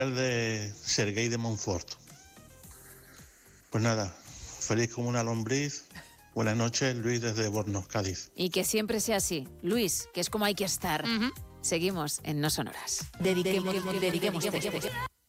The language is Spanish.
de Serguei de Montfort. Pues nada, feliz como una lombriz. Buenas noches, Luis desde Bornos, Cádiz. Y que siempre sea así. Luis, que es como hay que estar. Seguimos en No Sonoras. Dediquemos.